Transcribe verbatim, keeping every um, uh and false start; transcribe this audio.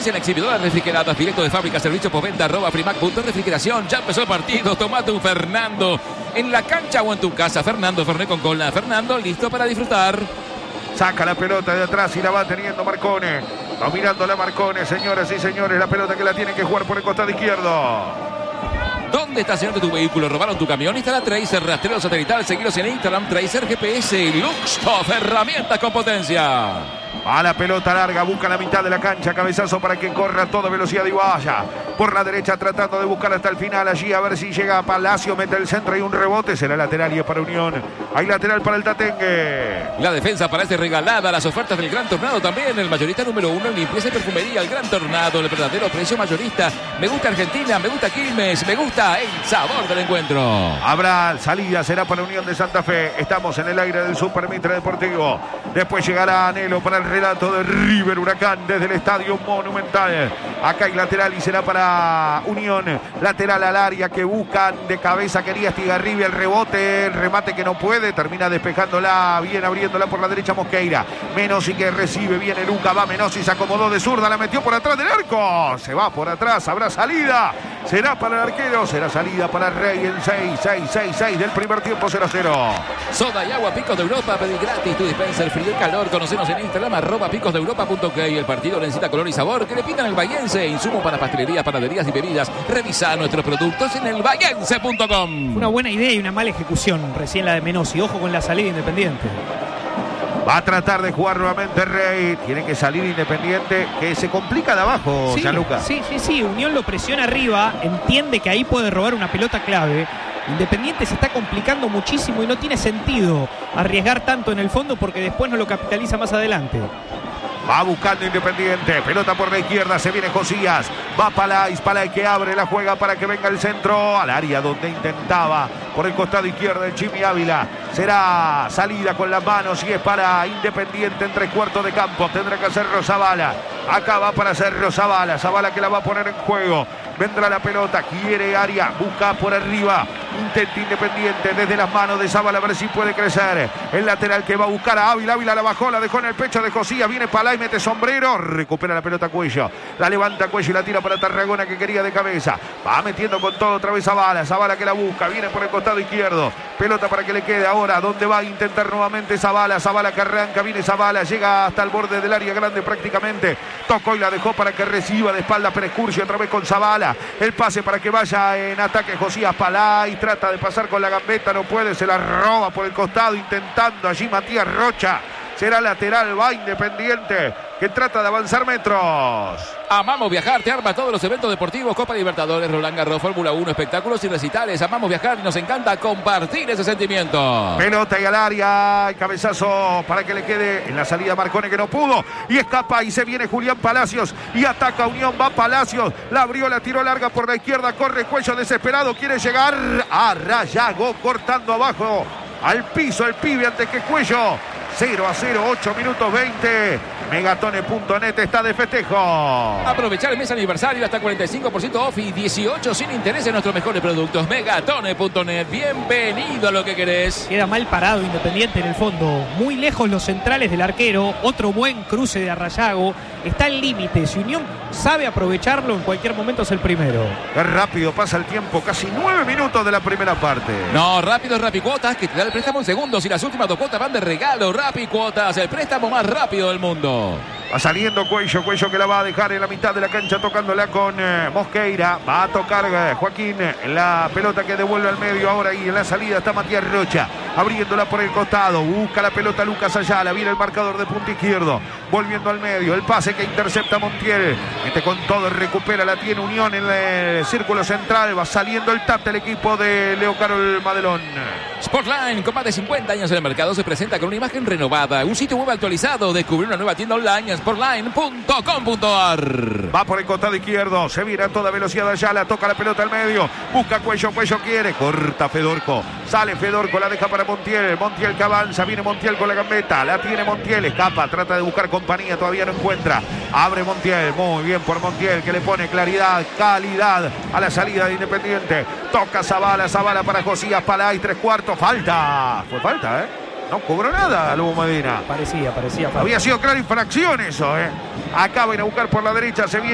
experiencia en exhibidoras refrigeradas, directo de fábrica, servicio postventa, arroba Frimac punto refrigeración. Ya empezó el partido, tomate un Fernando en la cancha o en tu casa. Fernando, Fernet con cola. Fernando, listo para disfrutar. Saca la pelota de atrás y la va teniendo Marcone. Va mirando la Marcone, señoras y señores. La pelota que la tiene que jugar por el costado izquierdo. ¿Dónde estacionaste tu vehículo? ¿Robaron tu camión? Instala Tracer, rastreo satelital. Seguilos en Instagram, Tracer G P S. Luxtoff, herramientas con potencia. A la pelota larga, busca la mitad de la cancha, cabezazo para que corra a toda velocidad y vaya. Por la derecha tratando de buscar hasta el final allí, a ver si llega a Palacio, mete el centro y un rebote, será lateral y es para Unión. Hay lateral para el Tatengue. La defensa parece regalada, las ofertas del Gran Tornado también, el mayorista número uno en limpieza y perfumería, el Gran Tornado, el verdadero precio mayorista. Me gusta Argentina, me gusta Quilmes, me gusta el sabor del encuentro. Habrá salida, será para Unión de Santa Fe. Estamos en el aire del Super Mitre Deportivo. Después llegará Anhelo para el relato de River Huracán desde el Estadio Monumental. Acá hay lateral y será para Unión. Lateral al área que buscan de cabeza. Quería Estigarribia, el rebote, el remate que no puede. Termina despejándola, bien abriéndola por la derecha Mosqueira. Menossi que recibe, viene Luca, va Menossi, se acomodó de zurda, la metió por atrás del arco. Se va por atrás, habrá salida. Será para el arquero, será salida para Rey en seis, seis, seis, seis del primer tiempo, cero a cero. Soda y agua Picos de Europa, pedí gratis tu dispenser frío y calor. Conocenos en Instagram, arroba picos de europa punto ok. El partido necesita color y sabor que le pidan el Bahiense. Insumo para pastelería, panaderías y bebidas. Revisa nuestros productos en el bahiense punto com. Una buena idea y una mala ejecución recién la de Menossi. Ojo con la salida Independiente. Va a tratar de jugar nuevamente Rey. Tiene que salir Independiente, que se complica de abajo, Sí, Gianluca. sí, sí, sí. Unión lo presiona arriba. Entiende que ahí puede robar una pelota clave. Independiente se está complicando muchísimo y no tiene sentido arriesgar tanto en el fondo porque después no lo capitaliza más adelante. Va buscando Independiente, pelota por la izquierda, se viene Josías, va Palais, Palais que abre la juega para que venga el centro al área donde intentaba por el costado izquierdo el Chimi Ávila. Será salida con las manos y es para Independiente en tres cuartos de campo, tendrá que hacer Zavala. Acá va para hacer Zavala, Zavala que la va a poner en juego. Vendrá la pelota, quiere área, busca por arriba, intenta Independiente desde las manos de Zavala a ver si puede crecer. El lateral que va a buscar a Ávila, Ávila la bajó, la dejó en el pecho de Josías, viene Palais, mete sombrero, recupera la pelota Cuello, la levanta Cuello y la tira para Tarragona que quería de cabeza. Va metiendo con todo otra vez Zavala, Zavala que la busca, viene por el costado izquierdo, pelota para que le quede ahora, ¿dónde va a intentar nuevamente Zavala? Zavala que arranca, viene Zavala, llega hasta el borde del área grande prácticamente, tocó y la dejó para que reciba de espalda Perescurcio otra vez con Zavala. El pase para que vaya en ataque Josías Palais, trata de pasar con la gambeta, no puede, se la roba por el costado intentando allí Matías Rocha. Será lateral, va Independiente, que trata de avanzar metros. Amamos viajar, te arma todos los eventos deportivos, Copa Libertadores, Roland Garros, Fórmula uno, espectáculos y recitales. Amamos viajar y nos encanta compartir ese sentimiento. Pelota y al área, el cabezazo para que le quede en la salida Marcone que no pudo. Y escapa y se viene Julián Palacios y ataca Unión, va Palacios. La abrió, la tiró larga por la izquierda, corre Cuello desesperado, quiere llegar a Rayago cortando abajo al piso el pibe antes que Cuello. cero a cero, ocho minutos veinte. Megatone punto net está de festejo. Aprovechar el mes aniversario hasta cuarenta y cinco por ciento off y dieciocho sin interés en nuestros mejores productos. Megatone punto net. Bienvenido a lo que querés. Queda mal parado Independiente en el fondo. Muy lejos los centrales del arquero. Otro buen cruce de Arrayago. Está al límite. Si Unión sabe aprovecharlo, en cualquier momento es el primero. Qué rápido pasa el tiempo. Casi nueve minutos de la primera parte. No, rápido es Rapicuotas, que te da el préstamo en segundos y las últimas dos cuotas van de regalo. Rapicuotas, el préstamo más rápido del mundo. Va saliendo Cuello, Cuello que la va a dejar en la mitad de la cancha tocándola con eh, Mosqueira. Va a tocar eh, Joaquín la pelota que devuelve al medio ahora y en la salida está Matías Rocha. Abriéndola por el costado, busca la pelota Lucas Ayala, viene el marcador de punta izquierdo. Volviendo al medio, el pase que intercepta Montiel. Mete con todo, recupera, la tiene Unión en el círculo central. Va saliendo el tap del equipo de Leo Carol Madelón. Sportline, con más de cincuenta años en el mercado, se presenta con una imagen renovada, un sitio web actualizado. Descubrir una nueva tienda online en sportline punto com punto ar. Va por el costado izquierdo, se vira a toda velocidad Ayala, toca la pelota al medio, busca Cuello, Cuello quiere, corta Fedorco, sale Fedorco, la deja para Montiel, Montiel que avanza, viene Montiel con la gambeta, la tiene Montiel, escapa, trata de buscar compañía, todavía no encuentra, abre Montiel, muy bien por Montiel que le pone claridad, calidad a la salida de Independiente, toca Zavala, Zavala para Josías Palais, tres cuartos, falta, fue falta, ¿eh? No cobró nada Lugo Medina. Parecía, parecía. Había sido clara infracción eso, ¿eh? Acaba de ir a buscar por la derecha, se viene.